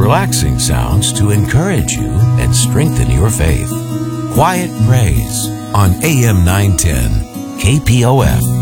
relaxing sounds to encourage you and strengthen your faith. Quiet Praise on AM 910 KPOF.